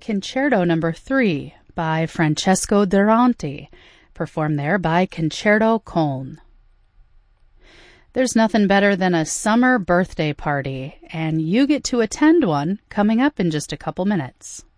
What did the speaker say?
Concerto No. 3 by Francesco Durante, performed there by Concerto Köln. There's nothing better than a summer birthday party, and you get to attend one coming up in just a couple minutes.